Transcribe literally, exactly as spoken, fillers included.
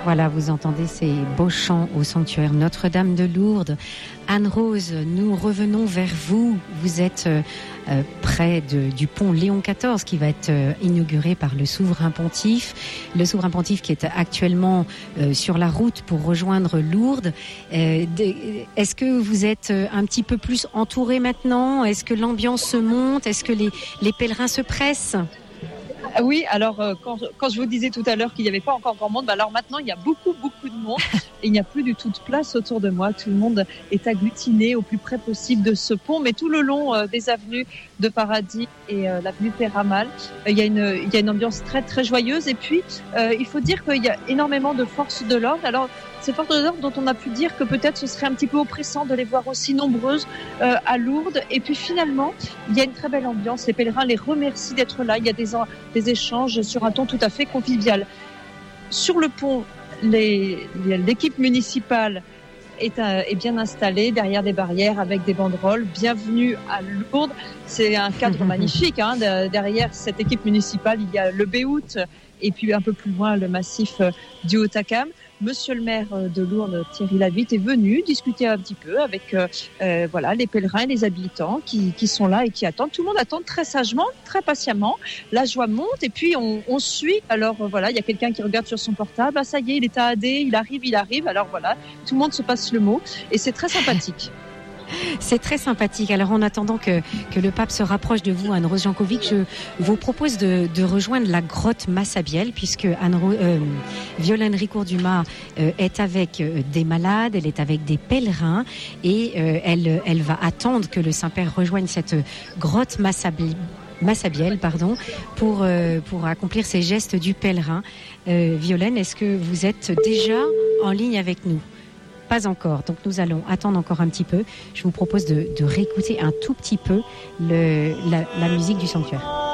Voilà, vous entendez ces beaux chants au sanctuaire Notre-Dame de Lourdes. Anne-Rose, nous revenons vers vous. Vous êtes euh, euh, près de, du pont Léon quatorze qui va être euh, inauguré par le souverain pontife. Le souverain pontife qui est actuellement euh, sur la route pour rejoindre Lourdes. Euh, de, est-ce que vous êtes un petit peu plus entouré maintenant? Est-ce que l'ambiance se monte? Est-ce que les, les pèlerins se pressent? Oui, alors euh, quand, quand je vous disais tout à l'heure qu'il n'y avait pas encore grand monde, bah alors maintenant il y a beaucoup, beaucoup de monde et il n'y a plus du tout de place autour de moi. Tout le monde est agglutiné au plus près possible de ce pont, mais tout le long euh, des avenues de Paradis et euh, l'avenue Peyramal, euh, il y a une, il y a une ambiance très, très joyeuse. Et puis, euh, il faut dire qu'il y a énormément de forces de l'ordre. Alors, ces forces de l'ordre dont on a pu dire que peut-être ce serait un petit peu oppressant de les voir aussi nombreuses euh, à Lourdes. Et puis finalement, il y a une très belle ambiance. Les pèlerins les remercient d'être là. Il y a des, des échanges sur un ton tout à fait convivial. Sur le pont, les, l'équipe municipale est, euh, est bien installée derrière des barrières avec des banderoles. Bienvenue à Lourdes. C'est un cadre magnifique. Hein. De, derrière cette équipe municipale, il y a le Béout et puis un peu plus loin le massif du Haut-Acam. Monsieur le maire de Lourdes, Thierry Lavitte, est venu discuter un petit peu avec euh, euh, voilà, les pèlerins et les habitants qui, qui sont là et qui attendent. Tout le monde attend très sagement, très patiemment. La joie monte et puis on, on suit. Alors euh, voilà, il y a quelqu'un qui regarde sur son portable. Ah, ça y est, il est à A D, il arrive, il arrive. Alors voilà, tout le monde se passe le mot et c'est très sympathique. C'est très sympathique. Alors, en attendant que, que le pape se rapproche de vous, Anne-Rose Jankovic, je vous propose de, de rejoindre la grotte Massabielle, puisque Anne euh, Violaine Ricourt-Dumas euh, est avec euh, des malades, elle est avec des pèlerins, et euh, elle, elle va attendre que le Saint-Père rejoigne cette grotte Massabielle. Massabielle, pardon, pour, euh, pour accomplir ces gestes du pèlerin. Euh, Violaine, est-ce que vous êtes déjà en ligne avec nous ? Pas encore, donc nous allons attendre encore un petit peu. Je vous propose de, de réécouter un tout petit peu le, la, la musique du sanctuaire.